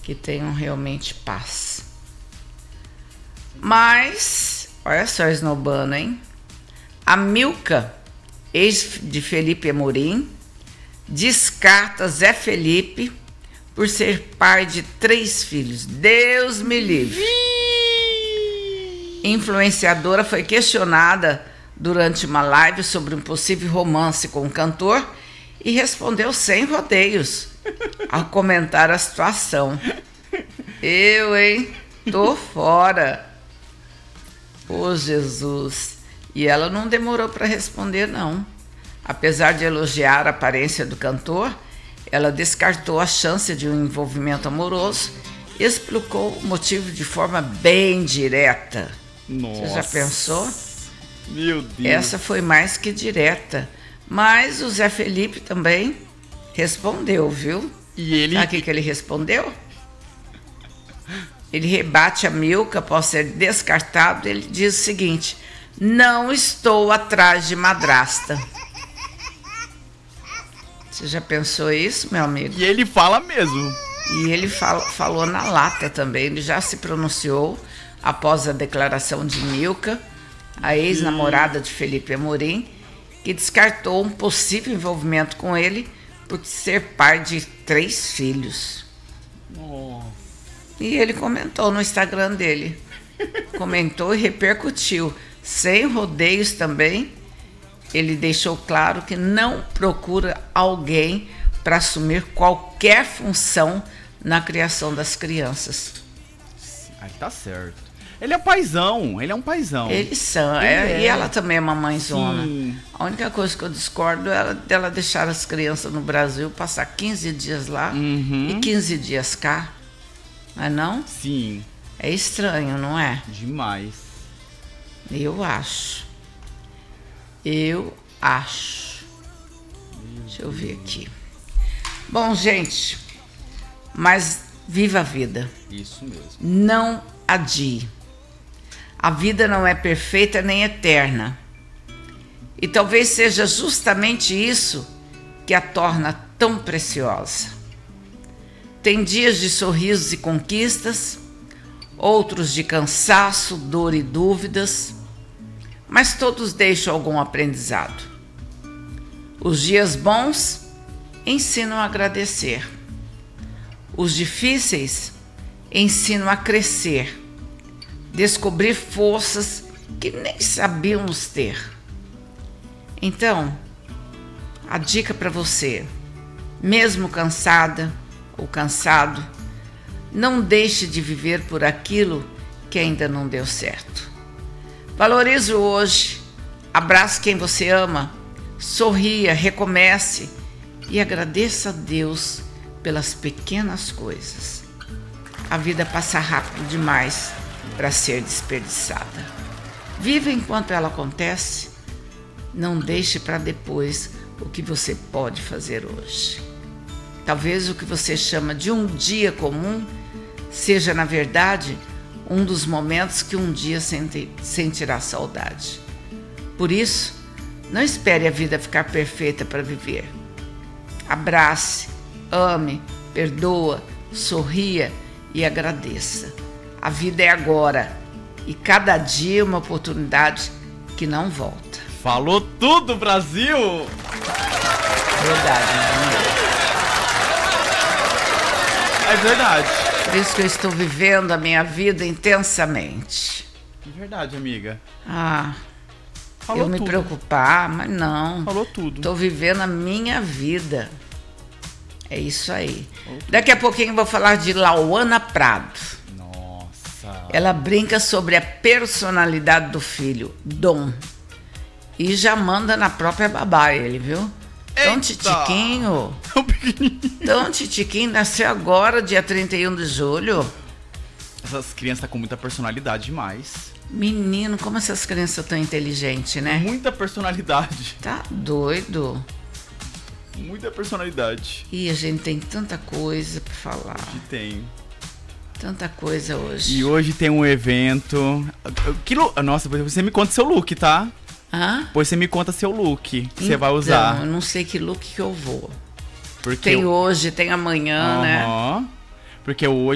que tenham realmente paz. Mas, olha só esnobando, hein? A Milka, ex de Felipe Amorim, descarta Zé Felipe por ser pai de 3 filhos. Deus me livre. Influenciadora foi questionada durante uma live sobre um possível romance com o cantor e respondeu sem rodeios ao comentar a situação. Eu, hein? Tô fora. Ô, Jesus. E ela não demorou para responder, não. Apesar de elogiar a aparência do cantor, ela descartou a chance de um envolvimento amoroso e explicou o motivo de forma bem direta. Nossa. Você já pensou? Meu Deus. Essa foi mais que direta. Mas o Zé Felipe também respondeu, viu? E ele... Sabe o que ele respondeu? Ele rebate a Milka após ser descartado. Ele diz o seguinte: não estou atrás de madrasta. Você já pensou isso, meu amigo? E ele fala mesmo. E ele falou na lata também. Ele já se pronunciou após a declaração de Milka, a ex-namorada de Felipe Amorim, que descartou um possível envolvimento com ele por ser pai de 3 filhos. Nossa. E ele comentou no Instagram dele. Comentou e repercutiu. Sem rodeios também. Ele deixou claro que não procura alguém para assumir qualquer função na criação das crianças. Aí tá certo. Ele é um paizão, ele é um paizão. Eles são. E ela também é uma mãezona. Sim. A única coisa que eu discordo é dela deixar as crianças no Brasil, passar 15 dias lá e 15 dias cá. Não é não? Sim. É estranho, não é? Demais. Eu acho. Deixa eu ver aqui. Bom, gente, mas viva a vida. Isso mesmo. Não adie. A vida não é perfeita nem eterna. E talvez seja justamente isso que a torna tão preciosa. Tem dias de sorrisos e conquistas, outros de cansaço, dor e dúvidas, mas todos deixam algum aprendizado. Os dias bons ensinam a agradecer. Os difíceis ensinam a crescer, descobrir forças que nem sabíamos ter. Então, a dica para você, mesmo cansada ou cansado, não deixe de viver por aquilo que ainda não deu certo. Valorize o hoje, abrace quem você ama, sorria, recomece e agradeça a Deus pelas pequenas coisas. A vida passa rápido demais para ser desperdiçada. Viva enquanto ela acontece. Não deixe para depois o que você pode fazer hoje. Talvez o que você chama de um dia comum seja, na verdade, um dos momentos que um dia sentirá saudade. Por isso, não espere a vida ficar perfeita para viver. Abrace, ame, perdoa, sorria e agradeça. A vida é agora e cada dia é uma oportunidade que não volta. Falou tudo, Brasil! Verdade, meu amigo. É verdade. Por isso que eu estou vivendo a minha vida intensamente. É verdade, amiga. Eu me preocupar, mas não. Falou tudo. Estou vivendo a minha vida. É isso aí. Daqui a pouquinho eu vou falar de Lauana Prado. Nossa. Ela brinca sobre a personalidade do filho, Dom. E já manda na própria babá ele, viu? Tão titiquinho. Tão pequenininho. Tão titiquinho, nasceu agora, dia 31 de julho. Essas crianças estão com muita personalidade demais. Menino, como essas crianças tão inteligentes, né? Muita personalidade. Tá doido. Muita personalidade. E a gente tem tanta coisa pra falar. Que tem. Tanta coisa hoje. E hoje tem um evento. Nossa, você me conta seu look, tá? Hã? Pois você me conta seu look que você vai usar. Eu não sei que look que eu vou. Porque Tem hoje, tem amanhã, né? Porque hoje